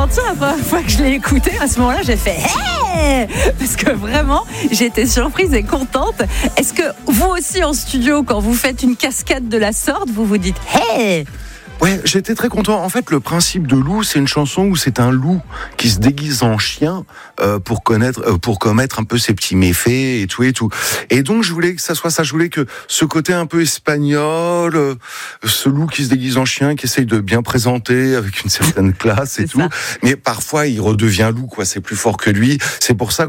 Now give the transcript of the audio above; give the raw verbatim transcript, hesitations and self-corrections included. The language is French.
mentir, la première fois que je l'ai écouté, à ce moment-là, j'ai fait hey, parce que vraiment, j'étais surprise et contente. Est-ce que vous aussi en studio, quand vous faites une cascade de la sorte, vous vous dites hey? Ouais, j'étais très content. En fait, le principe de Loup, c'est une chanson où c'est un loup qui se déguise en chien euh, pour connaître, euh, pour commettre un peu ses petits méfaits et tout et tout. Et donc, je voulais que ça soit ça. Je voulais que ce côté un peu espagnol, euh, ce loup qui se déguise en chien, qui essaye de bien présenter avec une certaine classe et tout. Ça. Mais parfois, il redevient loup, quoi. C'est plus fort que lui. C'est pour ça